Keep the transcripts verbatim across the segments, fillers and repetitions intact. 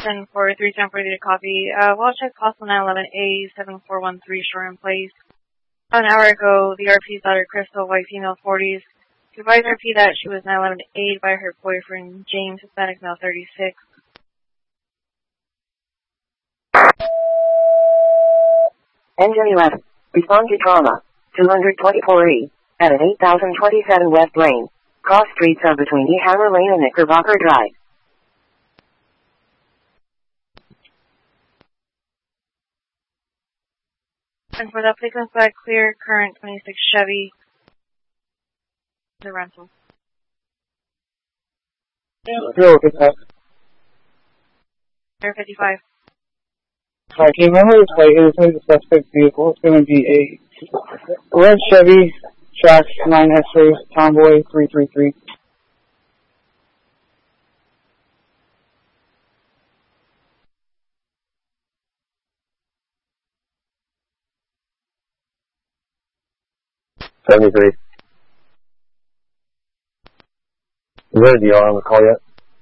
ten for three ten for the copy. Uh, well, check possible nine eleven A seven four one three shore in place. About an hour ago, the R P's daughter, Crystal, white female forties, advised R P that she was nine eleven A'd by her boyfriend, James, Hispanic male thirty-six. Engine eleven. Respond to trauma. two twenty-four E. At an eight thousand twenty-seven West Lane. Cross streets are between E. Hammer Lane and Knickerbocker Drive. And for that, please comes back clear, current twenty-six Chevy. The rental. Yeah, let's go with that. Air fifty-five. Alright, can you remember the plate? It was going to be the suspect vehicle. It's going to be a red Chevy, Trax nine S-Race, Tomboy three three three. seventy-three. Is there a D R on the call yet?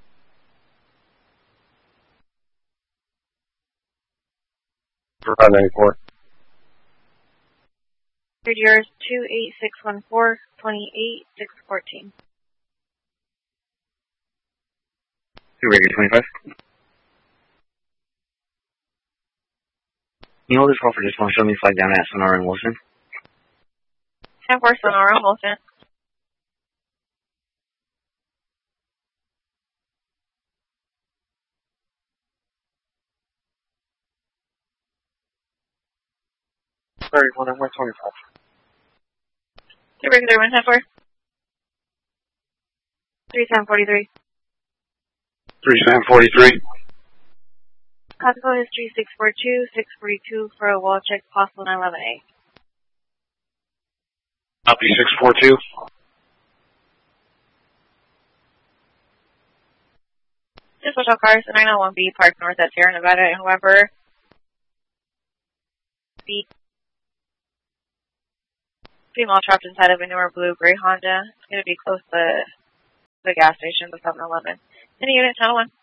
For five ninety-four. Third yours, two eight six one four, twenty-eight six fourteen. Two Radio twenty-five. You know this call for just one, show me flag down at Sonora and Wilson. ten four Sonora, Wilson. Sorry, one one twenty-five. Two regular one ten four. three ten forty-three. three ten forty-three. Copy history six four two, six forty-two for a wall check, possible nine eleven A. Copy six four two. Just watch out cars, nine oh one B parked north at Sierra Nevada and Weber. B. Female trapped inside of a newer blue gray Honda. It's going to be close to the gas station, the seven eleven. Any unit, channel one.